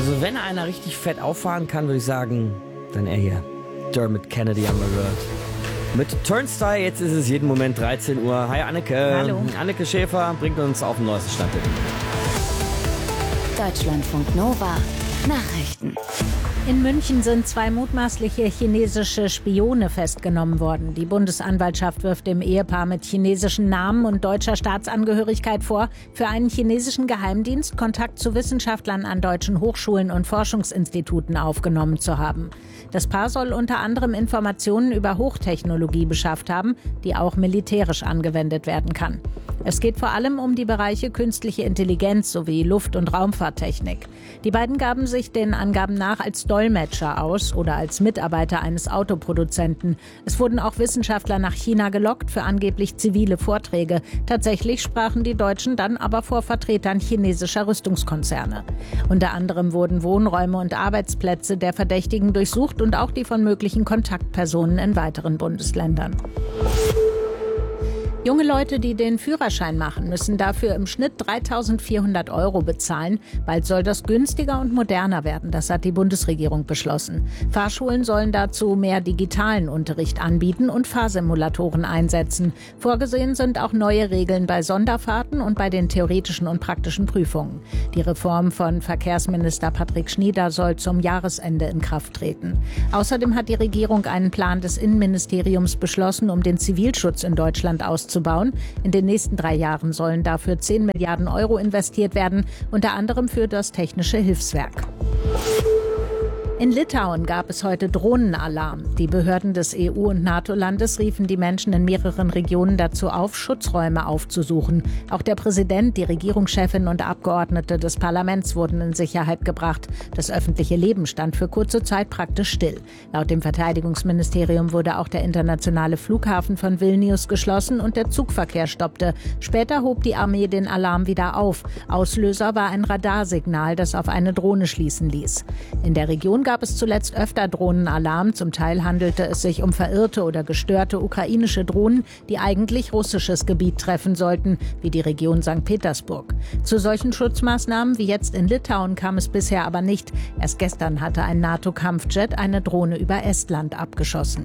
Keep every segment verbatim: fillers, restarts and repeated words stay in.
Also wenn einer richtig fett auffahren kann, würde ich sagen, dann er hier. Dermot Kennedy am Word. Mit Turnstile, jetzt ist es jeden Moment dreizehn Uhr. Hi Anneke. Hallo. Anneke Schäfer bringt uns auf den neuesten Stand. Deutschlandfunk Nova Nachrichten. In München sind zwei mutmaßliche chinesische Spione festgenommen worden. Die Bundesanwaltschaft wirft dem Ehepaar mit chinesischen Namen und deutscher Staatsangehörigkeit vor, für einen chinesischen Geheimdienst Kontakt zu Wissenschaftlern an deutschen Hochschulen und Forschungsinstituten aufgenommen zu haben. Das Paar soll unter anderem Informationen über Hochtechnologie beschafft haben, die auch militärisch angewendet werden kann. Es geht vor allem um die Bereiche künstliche Intelligenz sowie Luft- und Raumfahrttechnik. Die beiden gaben sich den Angaben nach als Dolmetscher aus oder als Mitarbeiter eines Autoproduzenten. Es wurden auch Wissenschaftler nach China gelockt für angeblich zivile Vorträge. Tatsächlich sprachen die Deutschen dann aber vor Vertretern chinesischer Rüstungskonzerne. Unter anderem wurden Wohnräume und Arbeitsplätze der Verdächtigen durchsucht und auch die von möglichen Kontaktpersonen in weiteren Bundesländern. Junge Leute, die den Führerschein machen, müssen dafür im Schnitt dreitausendvierhundert Euro bezahlen. Bald soll das günstiger und moderner werden. Das hat die Bundesregierung beschlossen. Fahrschulen sollen dazu mehr digitalen Unterricht anbieten und Fahrsimulatoren einsetzen. Vorgesehen sind auch neue Regeln bei Sonderfahrten und bei den theoretischen und praktischen Prüfungen. Die Reform von Verkehrsminister Patrick Schnieder soll zum Jahresende in Kraft treten. Außerdem hat die Regierung einen Plan des Innenministeriums beschlossen, um den Zivilschutz in Deutschland auszubauen. In den nächsten drei Jahren sollen dafür zehn Milliarden Euro investiert werden, unter anderem für das Technische Hilfswerk. In Litauen gab es heute Drohnenalarm. Die Behörden des E U- und NATO-Landes riefen die Menschen in mehreren Regionen dazu auf, Schutzräume aufzusuchen. Auch der Präsident, die Regierungschefin und Abgeordnete des Parlaments wurden in Sicherheit gebracht. Das öffentliche Leben stand für kurze Zeit praktisch still. Laut dem Verteidigungsministerium wurde auch der internationale Flughafen von Vilnius geschlossen und der Zugverkehr stoppte. Später hob die Armee den Alarm wieder auf. Auslöser war ein Radarsignal, das auf eine Drohne schließen ließ. In der Region gab es zuletzt öfter Drohnenalarm. Zum Teil handelte es sich um verirrte oder gestörte ukrainische Drohnen, die eigentlich russisches Gebiet treffen sollten, wie die Region Sankt Petersburg. Zu solchen Schutzmaßnahmen wie jetzt in Litauen kam es bisher aber nicht. Erst gestern hatte ein NATO-Kampfjet eine Drohne über Estland abgeschossen.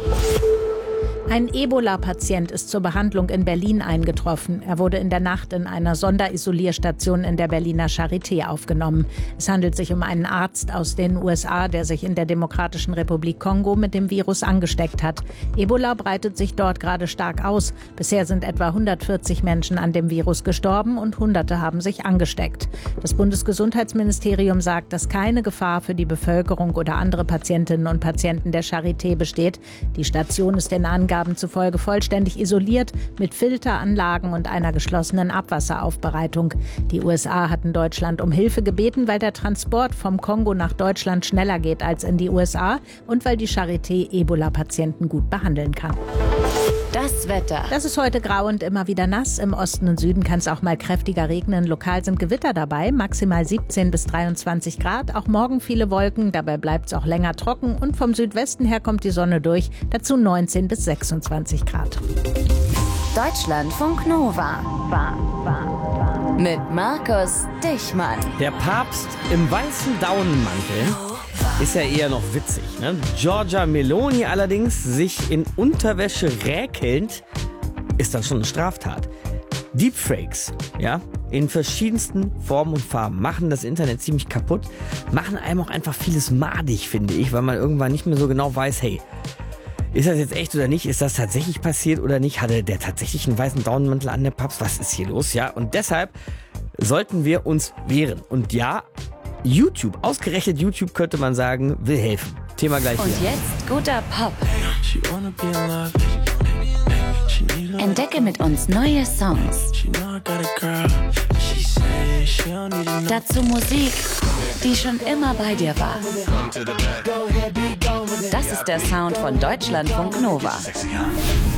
Ein Ebola-Patient ist zur Behandlung in Berlin eingetroffen. Er wurde in der Nacht in einer Sonderisolierstation in der Berliner Charité aufgenommen. Es handelt sich um einen Arzt aus den U S A, der sich in der Demokratischen Republik Kongo mit dem Virus angesteckt hat. Ebola breitet sich dort gerade stark aus. Bisher sind etwa hundertvierzig Menschen an dem Virus gestorben und Hunderte haben sich angesteckt. Das Bundesgesundheitsministerium sagt, dass keine Gefahr für die Bevölkerung oder andere Patientinnen und Patienten der Charité besteht. Die Station ist den Angaben zufolge vollständig isoliert mit Filteranlagen und einer geschlossenen Abwasseraufbereitung. Die U S A hatten Deutschland um Hilfe gebeten, weil der Transport vom Kongo nach Deutschland schneller geht als in die U S A und weil die Charité Ebola-Patienten gut behandeln kann. Das Wetter. Das ist heute grau und immer wieder nass. Im Osten und Süden kann es auch mal kräftiger regnen. Lokal sind Gewitter dabei, maximal siebzehn bis dreiundzwanzig Grad. Auch morgen viele Wolken, dabei bleibt es auch länger trocken. Und vom Südwesten her kommt die Sonne durch, dazu neunzehn bis sechsundzwanzig Grad. Deutschlandfunk Nova. Mit Markus Dichmann. Der Papst im weißen Daunenmantel ist ja eher noch witzig, ne? Giorgia Meloni allerdings, sich in Unterwäsche räkelnd, ist dann schon eine Straftat. Deepfakes, ja, in verschiedensten Formen und Farben machen das Internet ziemlich kaputt, machen einem auch einfach vieles madig, finde ich, weil man irgendwann nicht mehr so genau weiß, hey, ist das jetzt echt oder nicht? Ist das tatsächlich passiert oder nicht? Hatte der tatsächlich einen weißen Daunenmantel an, der Papst? Was ist hier los? Ja, und deshalb sollten wir uns wehren. Und ja, YouTube, ausgerechnet YouTube könnte man sagen, will helfen. Thema gleich Und hier. jetzt guter Pop. Entdecke mit uns neue Songs. Dazu Musik, die schon immer bei dir war. Das ist der Sound von Deutschlandfunk Nova.